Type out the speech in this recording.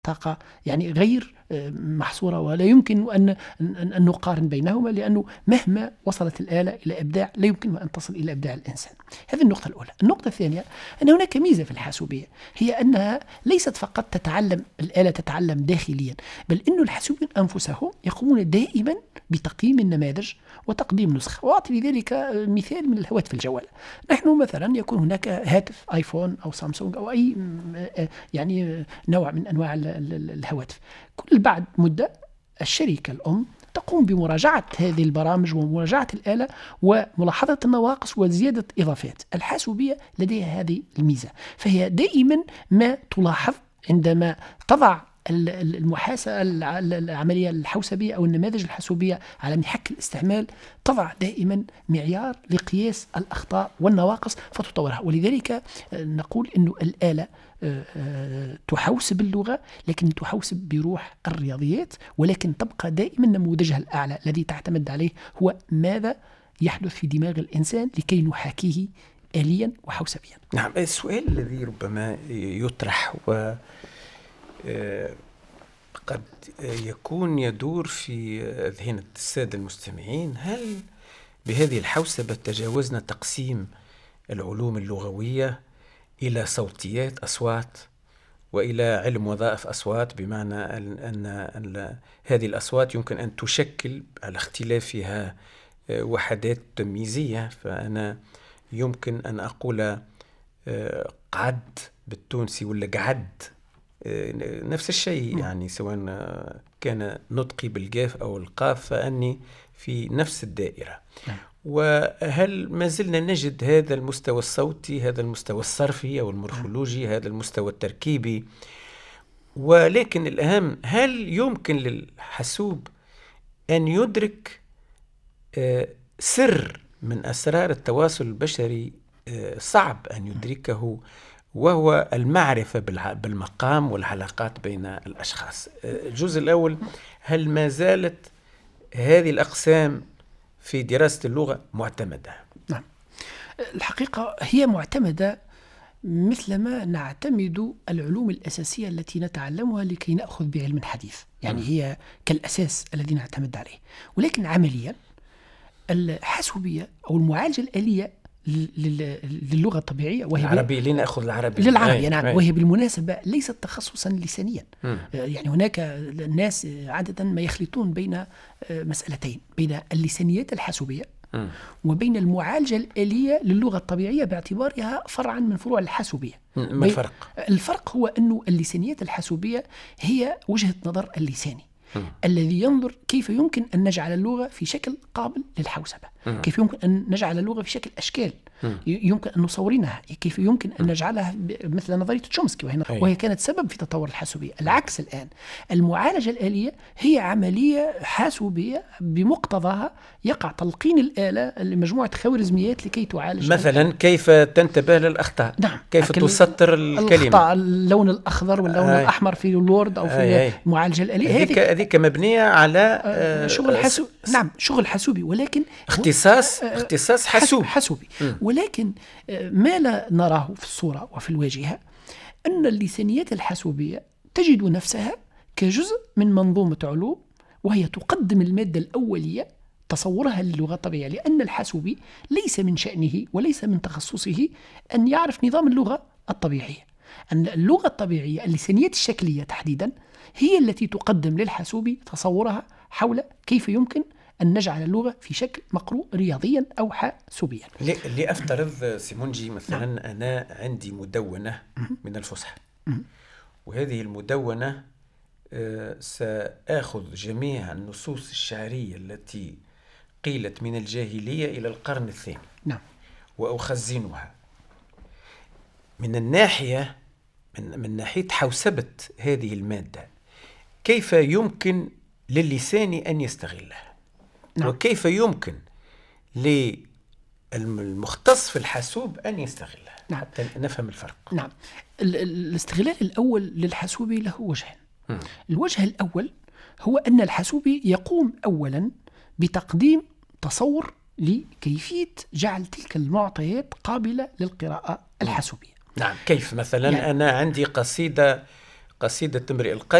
طاقة يعني غير محصورة، ولا يمكن أن نقارن بينهما، لأنه مهما وصلت الآلة إلى إبداع لا يمكن أن تصل إلى إبداع الإنسان. هذه النقطة الأولى. النقطة الثانية أن هناك ميزة في الحاسوبية، هي أنها ليست فقط تتعلم، الآلة تتعلم داخليا، بل أن الحاسوبيين أنفسهم يقومون دائما بتقييم النماذج وتقديم نسخ. وأعطي لذلك مثال من الهواتف الجوال. نحن مثلا يكون هناك هاتف آيفون أو سامسونج أو أي يعني نوع من أنواع الهواتف، كل بعد مدة الشركة الأم تقوم بمراجعة هذه البرامج ومراجعة الآلة وملاحظة النواقص وزيادة إضافات. الحاسوبية لديها هذه الميزة، فهي دائما ما تلاحظ عندما تضع المحاسبة العملية الحوسبية أو النماذج الحاسوبية على محك الاستعمال، تضع دائما معيار لقياس الأخطاء والنواقص فتطورها. ولذلك نقول أن الآلة تحوسب اللغة، لكن تحوسب بروح الرياضيات، ولكن تبقى دائما نموذجها الأعلى الذي تعتمد عليه هو ماذا يحدث في دماغ الإنسان لكي نحاكيه آليا وحوسبيا. نعم، السؤال الذي ربما يطرح قد يكون يدور في ذهن السادة المستمعين: هل بهذه الحوسبة تجاوزنا تقسيم العلوم اللغوية إلى صوتيات أصوات وإلى علم وظائف أصوات، بمعنى أن هذه الأصوات يمكن أن تشكل على اختلافها وحدات تمييزية؟ فأنا يمكن أن أقول قعد بالتونسي ولا قعد نفس الشيء، يعني سواء كان نطقي بالقاف أو القاف فأني في نفس الدائرة. وهل ما زلنا نجد هذا المستوى الصوتي، هذا المستوى الصرفي أو المورفولوجي، هذا المستوى التركيبي؟ ولكن الأهم، هل يمكن للحاسوب أن يدرك سر من أسرار التواصل البشري صعب أن يدركه، وهو المعرفة بالمقام والعلاقات بين الأشخاص؟ الجزء الأول، هل ما زالت هذه الأقسام في دراسة اللغة معتمدة؟ نعم، الحقيقة هي معتمدة مثلما نعتمد العلوم الأساسية التي نتعلمها لكي نأخذ بعلم حديث، يعني هي كالأساس الذي نعتمد عليه. ولكن عمليا الحاسوبية أو المعالجة الآلية للغة الطبيعية، وهي العربي، لنأخذ العربي للعربي، نعم، وهي بالمناسبة ليست تخصصا لسانيا. يعني هناك الناس عادة ما يخلطون بين مسألتين، بين اللسانيات الحاسوبية وبين المعالجة الآلية للغة الطبيعية باعتبارها فرعا من فروع الحاسوبية. ما الفرق؟ الفرق هو أن اللسانيات الحاسوبية هي وجهة نظر اللساني الذي ينظر كيف يمكن أن نجعل اللغة في شكل قابل للحوسبة، كيف يمكن أن نجعل اللغة في شكل أشكال يمكن أن نصورينها، كيف يمكن أن نجعلها مثل نظرية تشومسكي، وهي كانت سبب في تطور الحاسوبية. العكس الآن، المعالجة الآلية هي عملية حاسوبية بمقتضاها يقع تلقين الآلة لمجموعة خوارزميات لكي تعالج مثلا كيف تنتبه للأخطاء، نعم، كيف تسطر الكلمة، اللون الأخضر واللون الأحمر في الوورد أو في المعالجة الآلية. هذيك مبنية على شغل حاسوبي، نعم، شغل حاسوبي، ولكن اختصاص حاسوبي. ولكن ما لا نراه في الصورة وفي الواجهة أن اللسانيات الحاسوبية تجد نفسها كجزء من منظومة علوم، وهي تقدم المادة الأولية تصورها للغة الطبيعية، لأن الحاسوبي ليس من شأنه وليس من تخصصه أن يعرف نظام اللغة الطبيعية. أن اللغة الطبيعية، اللسانيات الشكلية تحديدا، هي التي تقدم للحاسوبي تصورها حول كيف يمكن أن نجعل اللغة في شكل مقروء رياضيا أو حاسوبيا. لأفترض سيمونجي مثلا أنا عندي مدونة من الفصحى، وهذه المدونة سأخذ جميع النصوص الشعرية التي قيلت من الجاهلية إلى القرن الثاني، نعم، وأخزنها من ناحية حوسبة هذه المادة. كيف يمكن للسان أن يستغلها؟ نعم. وكيف يمكن للمختص في الحاسوب أن يستغلها؟ نعم. حتى نفهم الفرق. نعم، الاستغلال الأول للحاسوبي له وجهين. الوجه الأول هو أن الحاسوبي يقوم أولا بتقديم تصور لكيفية جعل تلك المعطيات قابلة للقراءة الحاسوبية. نعم، كيف مثلا يعني أنا عندي قصيدة قصيدة امرئ القيس